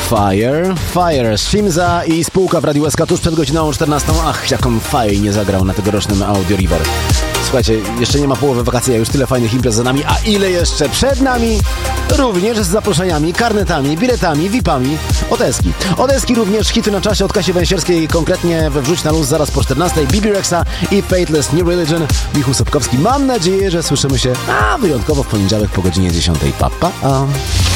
Fire, Shimza i spółka w Radiu SK tuż przed godziną 14. Ach, jaką Fire nie zagrał na tegorocznym Audio River. Słuchajcie, jeszcze nie ma połowy wakacji, a już tyle fajnych imprez za nami, a ile jeszcze przed nami? Również z zaproszeniami, karnetami, biletami, VIP-ami od Eski. Od Eski również hity na czasie od Kasi Węsierskiej, konkretnie we Wrzuć na luz zaraz po 14. Bibi Rexa i Fateless New Religion. Michał Sobkowski. Mam nadzieję, że słyszymy się wyjątkowo w poniedziałek po godzinie 10. Pa.